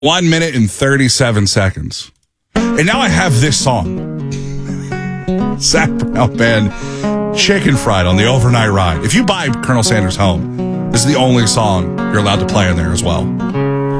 1 minute and 37 seconds. And now I have this song. Zach Brown Band, Chicken Fried on the Overnight Ride. If you buy Colonel Sanders' home, this is the only song you're allowed to play in there as well.